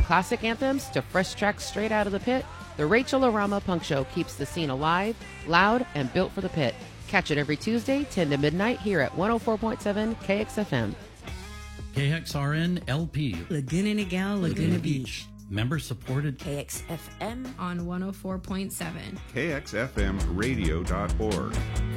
classic anthems to fresh tracks straight out of the pit, the Rachel Arama Punk Show keeps the scene alive, loud, and built for the pit. Catch it every Tuesday, 10 to midnight, here at 104.7 KXFM. KXRN LP. Laguna Niguel, Laguna Beach. Member-supported. KXFM on 104.7. KXFMradio.org.